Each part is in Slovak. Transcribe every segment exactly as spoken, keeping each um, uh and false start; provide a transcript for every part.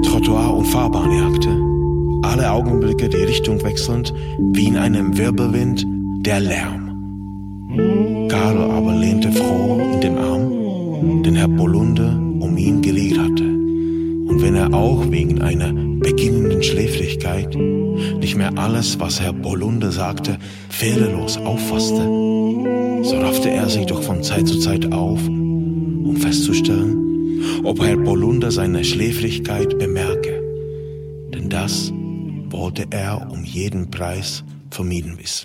Trottoir und Fahrbahn jagte, alle Augenblicke die Richtung wechselnd, wie in einem Wirbelwind der Lärm. Karl aber lehnte froh in dem Arm, den Herr Bolunde um ihn gelegt hatte. Und wenn er auch wegen einer beginnenden Schläfrigkeit nicht mehr alles, was Herr Bolunde sagte, fehlerlos auffasste, so raffte er sich doch von Zeit zu Zeit auf, um festzustellen, ob Herr Bolunde seine Schläfrigkeit bemerke. Denn das wollte er um jeden Preis vermieden wissen.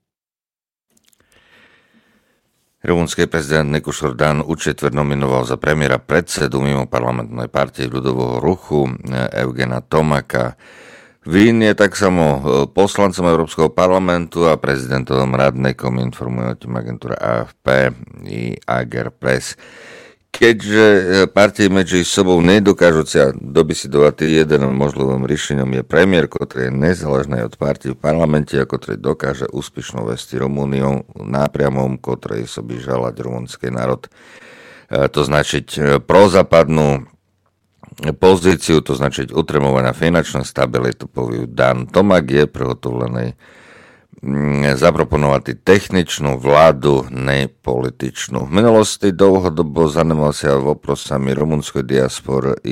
Rumunský prezident Nikoš Ordan učetvrť nominoval za premiéra predsedu mimo parlamentnej partie ľudového ruchu Eugena Tomaka. Vín je tak samo poslancom Európskeho parlamentu a prezidentovom radnekom, informuje o tým agentúra á ef pé i Agerpress. Keďže partie medzi sobou nedokážucia dobisydovať jeden možливým riešením je premiér, ktorý je nezaležný od partii v parlamente a ktorý dokáže úspešno vesti Rumuniu nápriamom, ktorej sobі žalať rumunský národ. To značiť prozápadnú pozíciu, to značiť utremovania finančnej stability, povie Dan Tomak je prihotovlený zaproponovať techničnú vládu, nepolitičnú. V minulosti dlhodobo zanimal sa voprosami rumunskej diaspory